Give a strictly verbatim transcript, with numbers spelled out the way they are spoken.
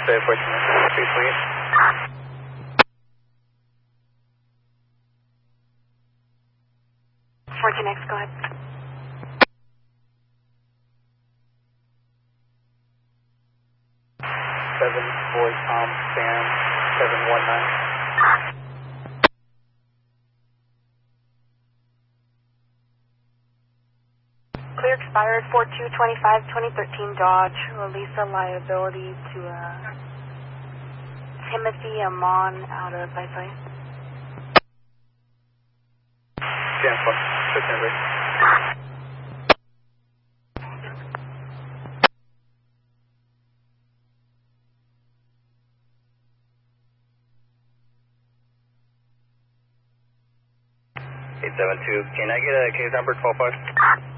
say fourteen, three twenty-eight. fourteen X, go ahead. seven, boy, Tom, Sam, seven one nine. Clear expired four two twenty-five twenty thirteen Dodge. Release a liability to uh, Timothy Amon out of Byside. Jan four, fifteen three. eight seven two, can I get a case number twelve five?